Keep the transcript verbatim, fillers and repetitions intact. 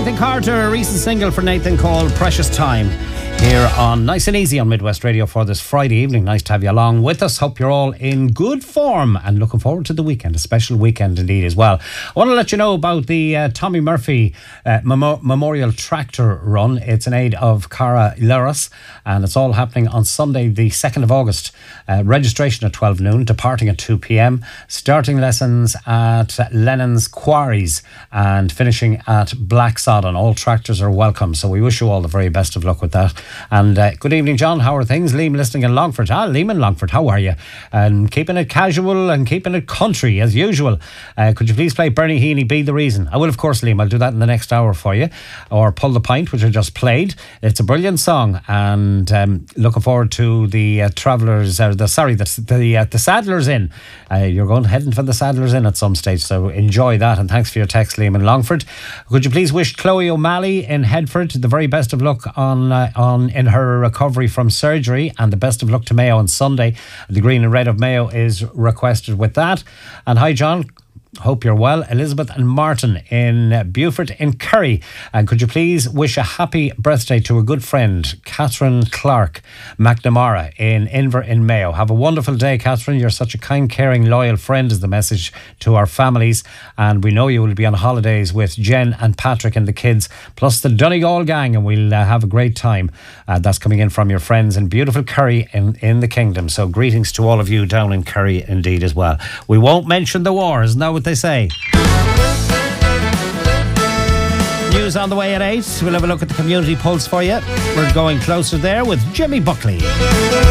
Nathan Carter, a recent single for Nathan called Precious Time, here on Nice and Easy on Midwest Radio for this Friday evening. Nice to have you along with us. Hope you're all in good form and looking forward to the weekend, a special weekend indeed as well. I want to let you know about the uh, Tommy Murphy uh, Mem- Memorial Tractor Run. It's in aid of Cara Leras, and it's all happening on Sunday the second of August. Uh, registration at twelve noon, departing at two p.m, starting lessons at Lennon's Quarries and finishing at Blacksod. All tractors are welcome, so we wish you all the very best of luck with that. And uh, good evening, John. How are things? Liam listening in Longford. Ah, Liam in Longford, how are you? And keeping it casual and keeping it country as usual. Uh, could you please play Bernie Heaney, Be the Reason? I will, of course, Liam. I'll do that in the next hour for you. Or Pull the Pint, which I just played. It's a brilliant song, and um, looking forward to the uh, Travellers, uh, the sorry, the the, uh, the Saddlers Inn. Uh, you're going heading for the Saddlers Inn at some stage, so enjoy that. And thanks for your text, Liam in Longford. Could you please wish Chloe O'Malley in Headford the very best of luck on uh, on in her recovery from surgery, and the best of luck to Mayo on Sunday. The green and red of Mayo is requested with that. And hi, John. Hope you're well. Elizabeth and Martin in Beaufort in Kerry. And could you please wish a happy birthday to a good friend, Catherine Clark McNamara in Inver in Mayo. Have a wonderful day, Catherine. You're such a kind, caring, loyal friend is the message to our families. And we know you will be on holidays with Jen and Patrick and the kids, plus the Donegal gang, and we'll uh, have a great time. Uh, that's coming in from your friends in beautiful Kerry in, in the Kingdom. So greetings to all of you down in Kerry indeed as well. We won't mention the war, isn't that what they say? News on the way at eight. We'll have a look at the community pulse for you. We're going closer there with Jimmy Buckley.